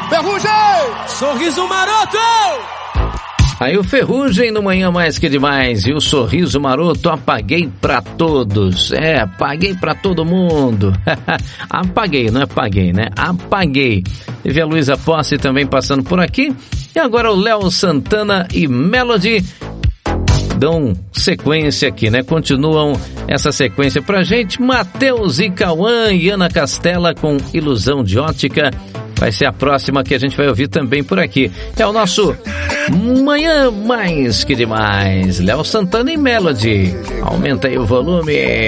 Ferrugem! Sorriso Maroto! Aí o Ferrugem no Manhã Mais Que Demais e o Sorriso Maroto, apaguei pra todos. Apaguei pra todo mundo. Apaguei, não é paguei, né? Apaguei. Teve a Luísa Posse também passando por aqui. E agora o Léo Santana e Melody dão sequência aqui, né? Continuam essa sequência pra gente. Matheus e Cauã e Ana Castela com Ilusão de Ótica. Vai ser a próxima que a gente vai ouvir também por aqui. É o nosso Manhã Mais Que Demais. Léo Santana e Melody. Aumenta aí o volume.